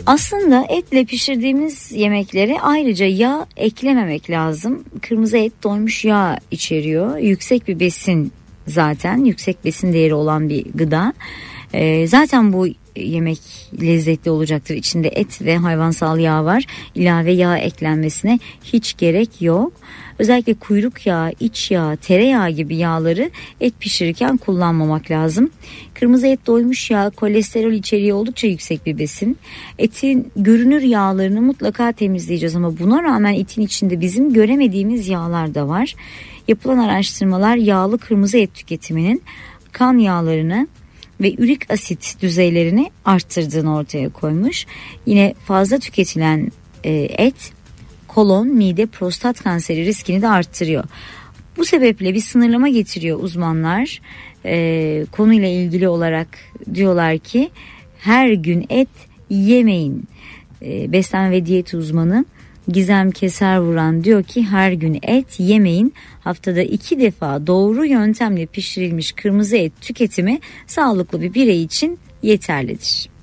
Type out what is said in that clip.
Aslında etle pişirdiğimiz yemeklere ayrıca yağ eklememek lazım. Kırmızı et doymuş yağ içeriyor. Yüksek bir besin, zaten yüksek besin değeri olan bir gıda. Zaten bu yemek lezzetli olacaktır. İçinde et ve hayvansal yağ var. İlave yağ eklenmesine hiç gerek yok. Özellikle kuyruk yağı, iç yağ, tereyağı gibi yağları et pişirirken kullanmamak lazım. Kırmızı et doymuş yağ, kolesterol içeriği oldukça yüksek bir besin. Etin görünür yağlarını mutlaka temizleyeceğiz ama buna rağmen etin içinde bizim göremediğimiz yağlar da var. Yapılan araştırmalar yağlı kırmızı et tüketiminin kan yağlarını ve ürik asit düzeylerini arttırdığını ortaya koymuş. Yine fazla tüketilen et kolon, mide, prostat kanseri riskini de arttırıyor. Bu sebeple bir sınırlama getiriyor uzmanlar. Konuyla ilgili olarak diyorlar ki her gün et yemeyin. Beslenme ve diyet uzmanı Gizem Keservuran diyor ki her gün et yemeyin. Haftada 2 defa doğru yöntemle pişirilmiş kırmızı et tüketimi sağlıklı bir birey için yeterlidir.